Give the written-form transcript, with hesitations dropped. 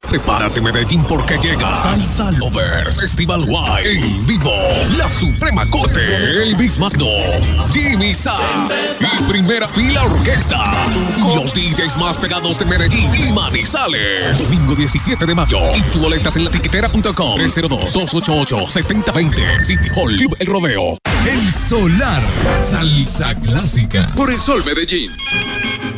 Prepárate, Medellín, porque llega Salsa Lover Festival Wide en vivo. La Suprema Corte, Elvis Magno, Jimmy Sa y Primera Fila Orquesta. Los DJs más pegados de Medellín y Manizales. Domingo 17 de mayo. Y tu boletas en latiquetera.com. 302-288-7020. City Hall, Club El Rodeo. El Solar. Salsa clásica. Por el Sol Medellín.